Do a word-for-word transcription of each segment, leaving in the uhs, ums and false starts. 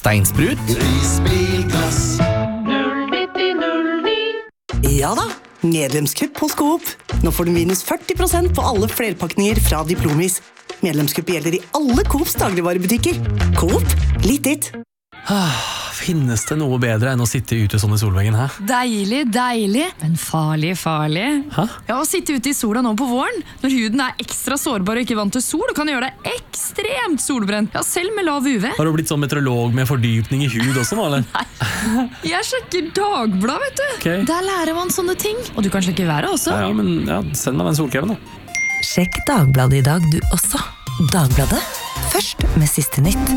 steinsprut. Risbilglass. null nitti null ni. Ja da, medlemskupp hos Coop. Nå får du minus førti prosent på alle flerpakninger fra Diplomis. Medlemskupp gjelder i alle Coops dagligvarebutikker. Coop, litt ditt. Finnes det noe bedre enn å sitte ute sånn i solveggen, hæ? Deilig, deilig, men farlig, farlig. Hæ? Ja, å sitte ute i sola nå på våren, når huden er ekstra sårbar og ikke vant til sol, kan gjøre deg ekstremt solbrent. Ja, selv med lav U V. Har du blitt sånn meteorolog med fordypning i hud også nå, eller? Nei, jeg sjekker Dagblad, vet du. Ok. Der lærer man sånne ting. Og du kan sjekke været også. Ja, ja, men ja, send meg den solkremen da. Sjekk Dagbladet i dag du også. Dagbladet, først med siste nytt.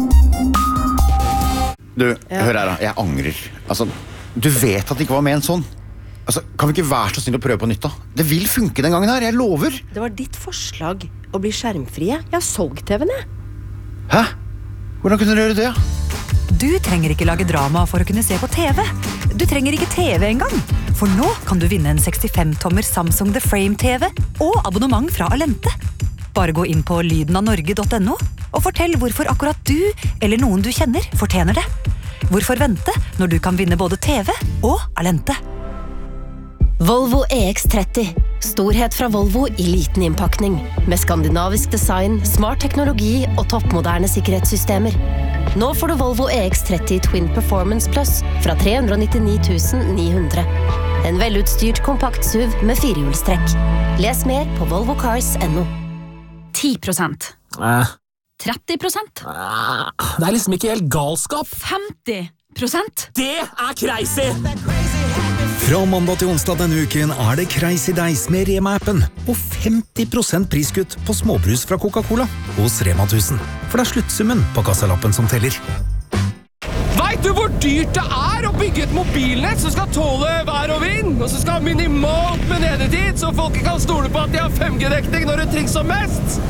Du, hør her da, jeg angrer. Altså, du vet at det ikke var med en sånn. Altså, kan vi ikke være så snill å prøve på nytt da? Det vil funke den gangen her, jeg lover. Det var ditt forslag å bli skjermfrie. Jeg har solgt T V-en, jeg. Hæ? Hvordan kunne dere gjøre det? Du trenger ikke lage drama for å kunne se på T V. Du trenger ikke T V engang. For nå kan du vinne en sekstifem tommer Samsung The Frame T V og abonnement fra Alente. Bare gå inn på lyden av norge punktum no og fortell hvorfor akkurat du eller noen du kjenner fortjener det. Hvorfor vente når du kan vinne både T V og Alente? Volvo E X tretti. Storhet fra Volvo i liten innpakning. Med skandinavisk design, smart teknologi og toppmoderne sikkerhetssystemer. Nå får du Volvo E X tretti Twin Performance Plus fra tre hundre nittini tusen ni hundre. En velutstyrt kompakt S U V med firehjulstrekk. Les mer på volvo cars punktum no. ti prosent. Eh. tretti prosent. Det er liksom ikke helt galskap. femti prosent. Det er crazy! Fra mandag til onsdag denne uken er det Crazy Days med Rema-appen og femti prosent priskutt på småbrus fra Coca-Cola hos Rema tusen. For det er sluttsummen på kassalappen som teller. Vet du hvor dyrt det er å bygge et mobilnett som skal tåle vær og vind, og som skal ha minimalt med nedetid, så folk kan stole på at de har fem G-dekning når det trengs som mest?